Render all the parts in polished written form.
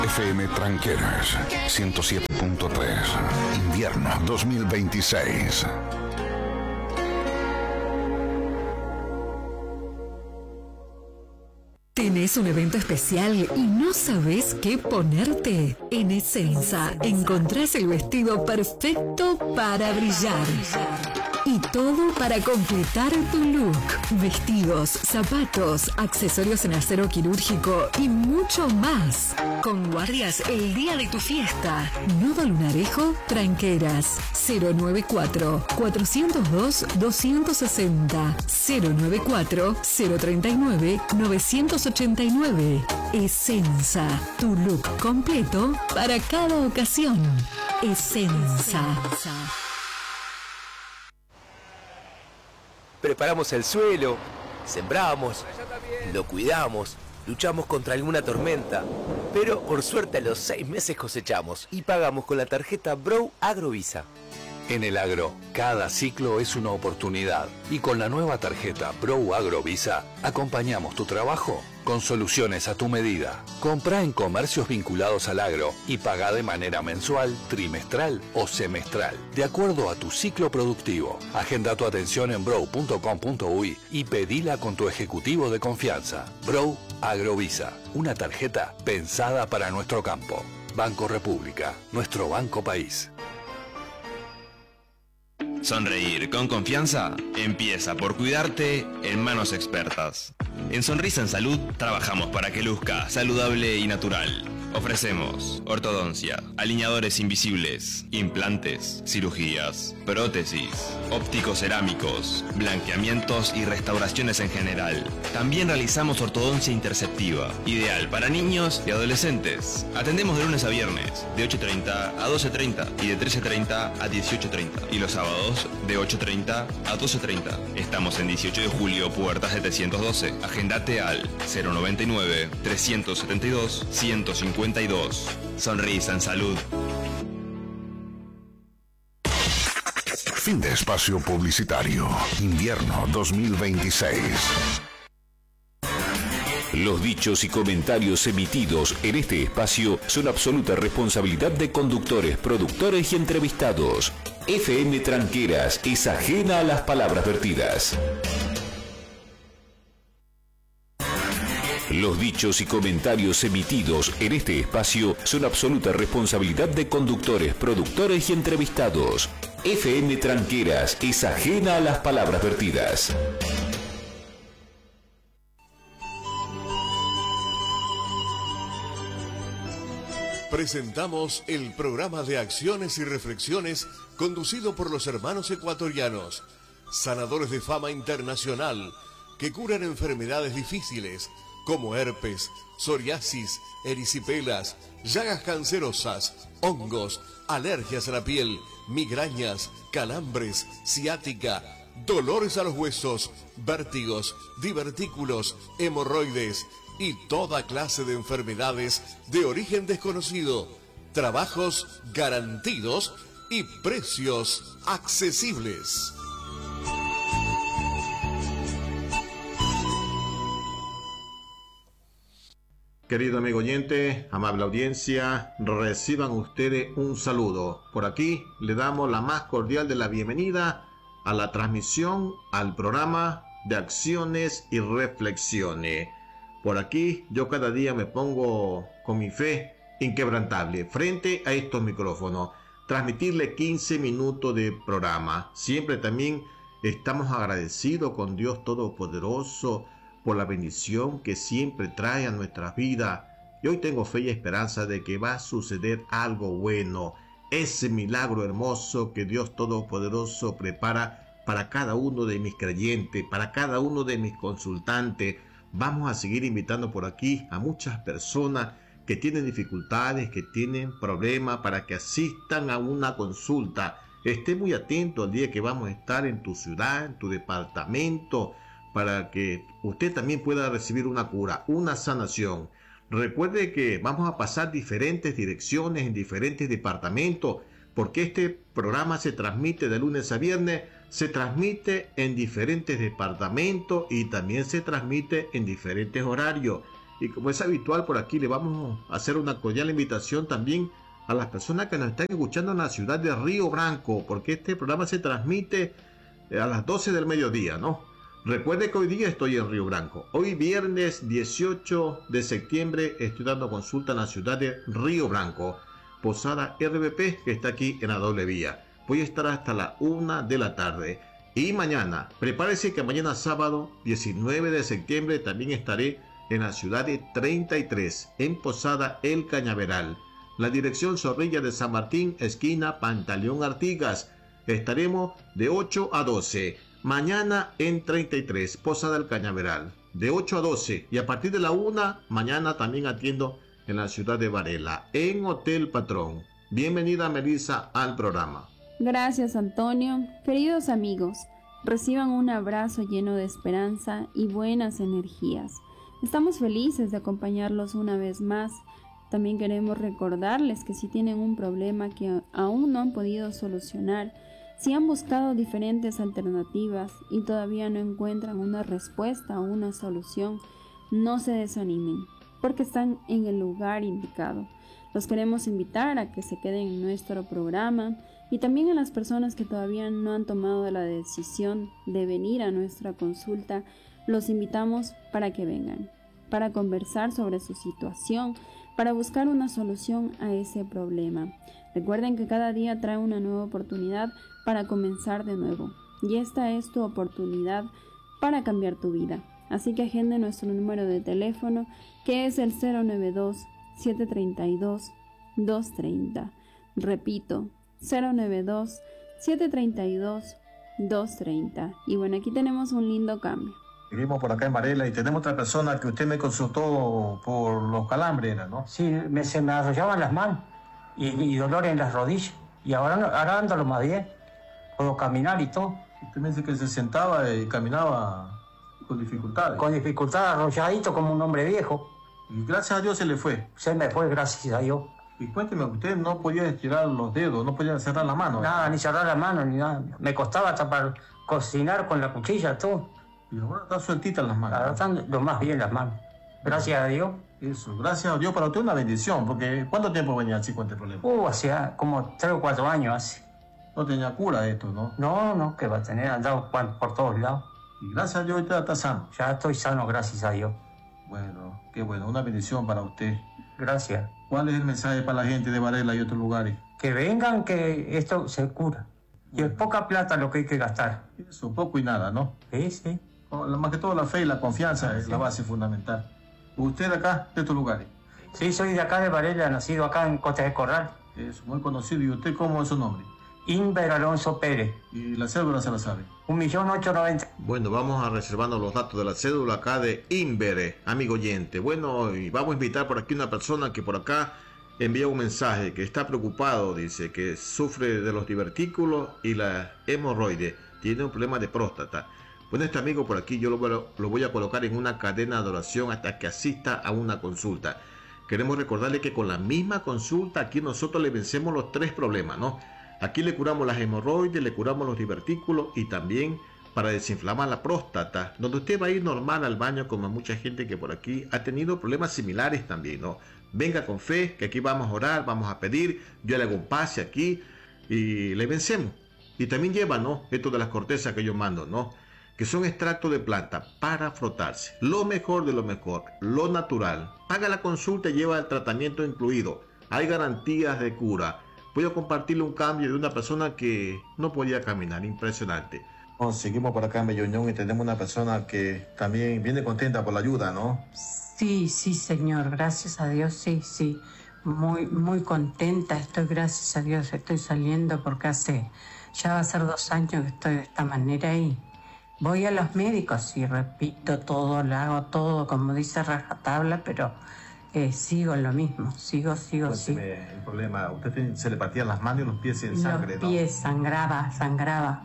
FM Tranqueras 107.3. Invierno 2026. ¿Tenés un evento especial y no sabés qué ponerte? En Essenza encontrás el vestido perfecto para brillar. Y todo para completar tu look. Vestidos, zapatos, accesorios en acero quirúrgico y mucho más. Con guardias el día de tu fiesta. Nodo Lunarejo, Tranqueras. 094-402-260. 094-039-989. Essenza, tu look completo para cada ocasión. Essenza. Preparamos el suelo, sembramos, lo cuidamos, luchamos contra alguna tormenta, pero por suerte a los 6 meses cosechamos y pagamos con la tarjeta Bro Agrovisa. En el agro, cada ciclo es una oportunidad y con la nueva tarjeta Bro Agrovisa acompañamos tu trabajo con soluciones a tu medida. Comprá en comercios vinculados al agro y pagá de manera mensual, trimestral o semestral, de acuerdo a tu ciclo productivo. Agenda tu atención en bro.com.uy y pedila con tu ejecutivo de confianza. Bro Agrovisa, una tarjeta pensada para nuestro campo. Banco República, nuestro banco país. Sonreír con confianza empieza por cuidarte en manos expertas. En Sonrisa en Salud trabajamos para que luzca saludable y natural. Ofrecemos ortodoncia, alineadores invisibles, implantes, cirugías, prótesis, ópticos cerámicos, blanqueamientos y restauraciones en general. También realizamos ortodoncia interceptiva, ideal para niños y adolescentes. Atendemos de lunes a viernes, de 8:30 a 12:30 y de 13:30 a 18:30. Y los sábados, de 8:30 a 12:30. Estamos en 18 de julio, puerta 712. Agendate al 099-372-152. Sonrisa en Salud. Fin de espacio publicitario. Invierno 2026. Los dichos y comentarios emitidos en este espacio son absoluta responsabilidad de conductores, productores y entrevistados. FM Tranqueras es ajena a las palabras vertidas. Los dichos y comentarios emitidos en este espacio son absoluta responsabilidad de conductores, productores y entrevistados. FM Tranqueras es ajena a las palabras vertidas. Presentamos el programa de acciones y reflexiones conducido por los hermanos ecuatorianos, sanadores de fama internacional, que curan enfermedades difíciles como herpes, psoriasis, erisipelas, llagas cancerosas, hongos, alergias a la piel, migrañas, calambres, ciática, dolores a los huesos, vértigos, divertículos, hemorroides y toda clase de enfermedades de origen desconocido. Trabajos garantidos y precios accesibles. Querido amigo oyente, amable audiencia, reciban ustedes un saludo. Por aquí le damos la más cordial de la bienvenida a la transmisión, al programa de acciones y reflexiones. Por aquí yo cada día me pongo con mi fe inquebrantable frente a estos micrófonos, transmitirle 15 minutos de programa. Siempre también estamos agradecidos con Dios Todopoderoso por la bendición que siempre trae a nuestras vidas. Y hoy tengo fe y esperanza de que va a suceder algo bueno, ese milagro hermoso que Dios Todopoderoso prepara para cada uno de mis creyentes, para cada uno de mis consultantes. Vamos a seguir invitando por aquí a muchas personas que tienen dificultades, que tienen problemas, para que asistan a una consulta. Esté muy atento al día que vamos a estar en tu ciudad, en tu departamento, para que usted también pueda recibir una cura, una sanación. Recuerde que vamos a pasar diferentes direcciones en diferentes departamentos, porque este programa se transmite de lunes a viernes, se transmite en diferentes departamentos y también se transmite en diferentes horarios. Y como es habitual por aquí, le vamos a hacer una cordial invitación también a las personas que nos están escuchando en la ciudad de Río Branco, porque este programa se transmite a las 12 del mediodía, ¿no? Recuerde que hoy día estoy en Río Branco. Hoy viernes 18 de septiembre estoy dando consulta en la ciudad de Río Branco. Posada RBP, que está aquí en la doble vía. Voy a estar hasta la 1 de la tarde. Y mañana, prepárese que mañana sábado 19 de septiembre también estaré en la ciudad de 33, en Posada El Cañaveral. La dirección Zorrilla de San Martín, esquina Pantaleón Artigas. Estaremos de 8 a 12. Mañana en 33, Posada El Cañaveral. De 8 a 12. Y a partir de la 1, mañana también atiendo en la ciudad de Varela, en Hotel Patrón. Bienvenida, Melissa, al programa. Gracias, Antonio. Queridos amigos, reciban un abrazo lleno de esperanza y buenas energías. Estamos felices de acompañarlos una vez más. También queremos recordarles que si tienen un problema que aún no han podido solucionar, si han buscado diferentes alternativas y todavía no encuentran una respuesta o una solución, no se desanimen, porque están en el lugar indicado. Los queremos invitar a que se queden en nuestro programa y también a las personas que todavía no han tomado la decisión de venir a nuestra consulta, los invitamos para que vengan, para conversar sobre su situación, para buscar una solución a ese problema. Recuerden que cada día trae una nueva oportunidad para comenzar de nuevo, y esta es tu oportunidad para cambiar tu vida. Así que agende nuestro número de teléfono, que es el 092-732-230. Repito, 092-732-230. Y bueno, aquí tenemos un lindo cambio. Seguimos por acá en Varela y tenemos otra persona que usted me consultó por los calambres, ¿no? Sí, se me arrollaban las manos y dolor en las rodillas. Y ahora ando lo más bien. Puedo caminar y todo. Usted me dice que se sentaba y caminaba con dificultades. Con dificultades, arrolladito como un hombre viejo. Y gracias a Dios se le fue. Se me fue, gracias a Dios. Y cuénteme, usted no podía estirar los dedos, no podía cerrar la mano. Nada, ni cerrar la mano, ni nada. Me costaba hasta para cocinar con la cuchilla, todo. Y ahora están sueltitas las manos. Ahora están lo más bien las manos. Gracias a Dios. Eso, gracias a Dios. Para usted una bendición, porque ¿cuánto tiempo venía así con este problema? Hacía como 3 o 4 años hace. No tenía cura esto, ¿no? No, que va a tener, andado por todos lados. Y gracias a Dios ahorita está sano. Ya estoy sano, gracias a Dios. Bueno, qué bueno, una bendición para usted. Gracias. ¿Cuál es el mensaje para la gente de Varela y otros lugares? Que vengan, que esto se cura. Y es poca plata lo que hay que gastar. Eso, poco y nada, ¿no? Sí. Más que todo la fe y la confianza es la base fundamental. ¿Usted de acá, de estos lugares? Sí, soy de acá de Varela, nacido acá en Costa de Corral. Es muy conocido. ¿Y usted cómo es su nombre? Inver Alonso Pérez. ¿Y la cédula se la sabe? 1.890.000. Bueno, vamos a reservarnos los datos de la cédula acá de Inver, amigo oyente. Bueno, y vamos a invitar por aquí una persona que por acá envía un mensaje, que está preocupado, dice, que sufre de los divertículos y la hemorroide. Tiene un problema de próstata. Bueno, este amigo por aquí yo lo voy a colocar en una cadena de oración hasta que asista a una consulta. Queremos recordarle que con la misma consulta aquí nosotros le vencemos los 3 problemas, ¿no? Aquí le curamos las hemorroides, le curamos los divertículos y también para desinflamar la próstata, donde usted va a ir normal al baño como mucha gente que por aquí ha tenido problemas similares también, ¿no? Venga con fe, que aquí vamos a orar, vamos a pedir, yo le hago un pase aquí y le vencemos. Y también lleva, ¿no? Esto de las cortezas que yo mando, ¿no? Que son extractos de planta para frotarse. Lo mejor de lo mejor, lo natural. Paga la consulta y lleva el tratamiento incluido. Hay garantías de cura. Voy a compartirle un cambio de una persona que no podía caminar. Impresionante. Bueno, seguimos por acá en Belloñón y tenemos una persona que también viene contenta por la ayuda, ¿no? Sí, señor. Gracias a Dios, sí. Muy contenta estoy, gracias a Dios. Estoy saliendo porque ya va a ser 2 años que estoy de esta manera y voy a los médicos y repito todo, lo hago todo como dice rajatabla, pero sigo en lo mismo, sigo. Cuénteme el problema, usted se le partían las manos y los pies en sangre, ¿no? Los pies sangraba.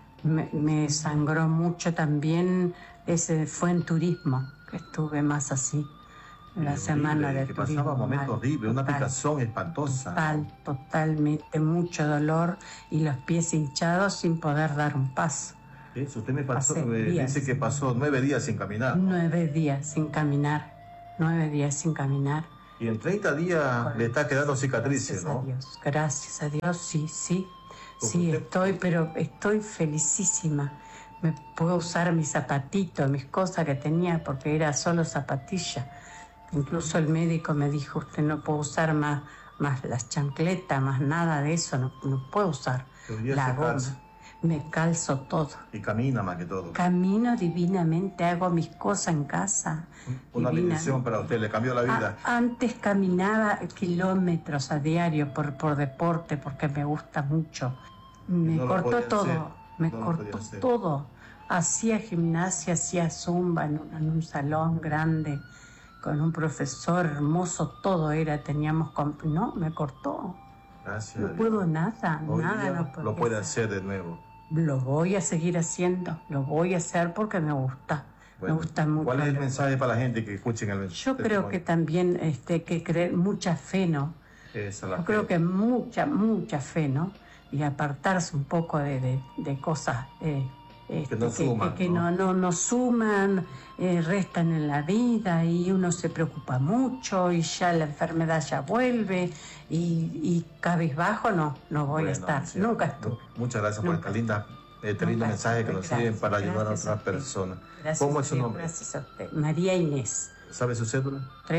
Me sangró mucho también, ese fue en turismo, que estuve más así, la semana de turismo. Que pasaba momentos horribles, una picazón espantosa. Totalmente, mucho dolor y los pies hinchados sin poder dar un paso. Eso, usted me pasó, dice que pasó 9 días sin caminar, ¿no? 9 días sin caminar. 9 días sin caminar. Y en 30 días le está quedando cicatrices, ¿no? Gracias a Dios, sí. Sí, estoy felicísima. Me puedo usar mis zapatitos, mis cosas que tenía, porque era solo zapatilla. Incluso el médico me dijo, usted no puede usar más las chancletas, más nada de eso, no puedo usar la goma. Me calzo todo. Y camina más que todo. Camino divinamente, hago mis cosas en casa. Una bendición para usted, le cambió la vida. Antes caminaba kilómetros a diario por deporte, porque me gusta mucho. Me cortó todo. Hacía gimnasia, hacía zumba en un salón grande, con un profesor hermoso, todo era, no, me cortó. Gracias. No puedo nada no puedo. Lo puede hacer de nuevo. Lo voy a seguir haciendo, lo voy a hacer porque me gusta. Bueno, me gusta mucho. ¿Cuál es el mensaje para la gente que escuchen el Yo creo que también que creer mucha fe, ¿no? Yo creo que mucha fe, ¿no? Y apartarse un poco de cosas que no suman, restan en la vida, y uno se preocupa mucho y ya la enfermedad ya vuelve y cabizbajo no voy a estar, sí, nunca estuve. Muchas gracias por este lindo mensaje que nos sirven para ayudar a otras personas. ¿Cómo es su nombre? Gracias a usted. María Inés. ¿Sabe su cédula?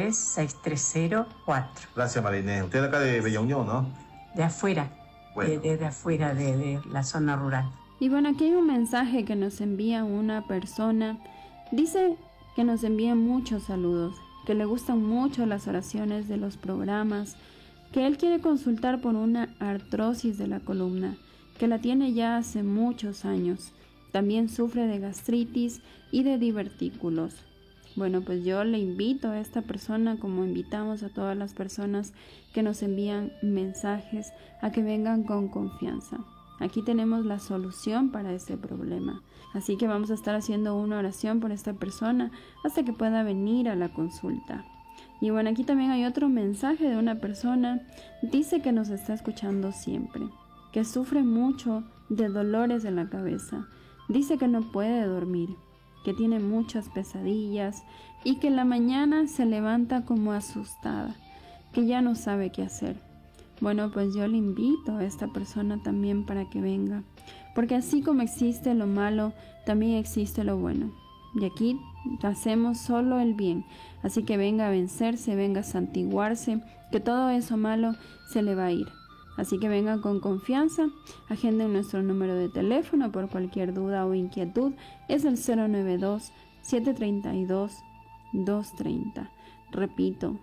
36304. Gracias, María Inés. Usted es acá de Bella Unión, ¿no? De afuera, bueno. de afuera de la zona rural. Y bueno, aquí hay un mensaje que nos envía una persona. Dice que nos envía muchos saludos, que le gustan mucho las oraciones de los programas, que él quiere consultar por una artrosis de la columna, que la tiene ya hace muchos años. También sufre de gastritis y de divertículos. Bueno, pues yo le invito a esta persona, como invitamos a todas las personas que nos envían mensajes, a que vengan con confianza. Aquí tenemos la solución para ese problema. Así que vamos a estar haciendo una oración por esta persona hasta que pueda venir a la consulta. Y bueno, aquí también hay otro mensaje de una persona. Dice que nos está escuchando siempre, que sufre mucho de dolores en la cabeza. Dice que no puede dormir, que tiene muchas pesadillas y que en la mañana se levanta como asustada, que ya no sabe qué hacer. Bueno, pues yo le invito a esta persona también para que venga, porque así como existe lo malo, también existe lo bueno. Y aquí hacemos solo el bien, así que venga a vencerse, venga a santiguarse, que todo eso malo se le va a ir. Así que vengan con confianza, agenden nuestro número de teléfono por cualquier duda o inquietud, es el 092-732-230. Repito,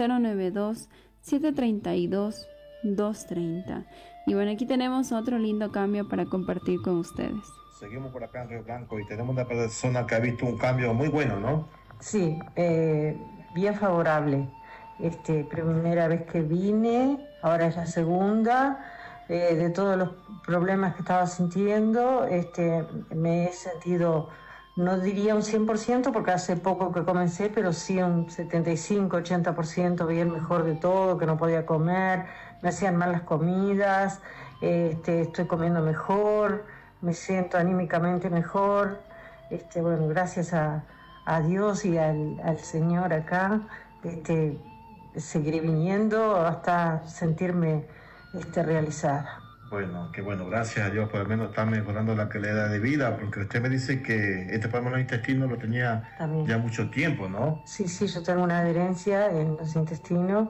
092-732-230. Y bueno, aquí tenemos otro lindo cambio para compartir con ustedes. Seguimos por acá en Río Blanco y tenemos una persona que ha visto un cambio muy bueno, ¿no? Sí, bien favorable. Primera vez que vine, ahora es la segunda. De todos los problemas que estaba sintiendo, me he sentido, no diría un 100% porque hace poco que comencé, pero sí un 75-80% bien mejor de todo, que no podía comer, me hacían mal las comidas, estoy comiendo mejor, me siento anímicamente mejor. Bueno, gracias a Dios y al Señor acá, seguiré viniendo hasta sentirme realizada. Bueno, qué bueno, gracias a Dios, por lo menos está mejorando la calidad de vida, porque usted me dice que este problema en los intestinos lo tenía también ya mucho tiempo, ¿no? Sí, yo tengo una adherencia en los intestinos,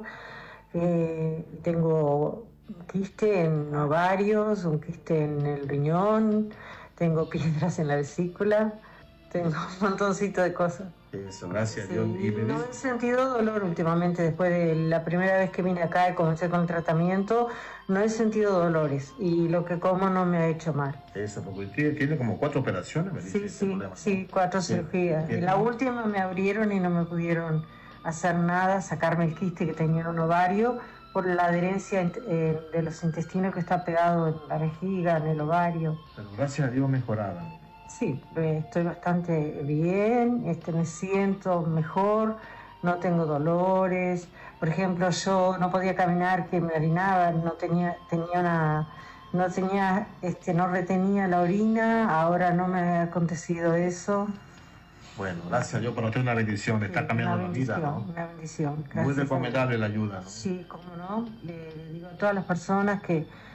tengo un quiste en ovarios, un quiste en el riñón, tengo piedras en la vesícula, tengo un montoncito de cosas. Eso, gracias a Dios. Sí, no he sentido dolor últimamente, después de la primera vez que vine acá y comencé con el tratamiento, no he sentido dolores y lo que como no me ha hecho mal. Eso, porque usted tiene como 4 operaciones, me dice. Sí, 4 cirugías. En la última me abrieron y no me pudieron hacer nada, sacarme el quiste que tenía en un ovario por la adherencia de los intestinos que está pegado en la vejiga, en el ovario. Pero gracias a Dios mejorada. Sí, estoy bastante bien, me siento mejor, no tengo dolores. Por ejemplo, yo no podía caminar, que me orinaba, no retenía la orina, ahora no me ha acontecido eso. Bueno, gracias a Dios, para usted una bendición, le está cambiando la vida, ¿no? Una bendición. Muy recomendable la ayuda, ¿no? Sí, cómo no. Le digo a todas las personas que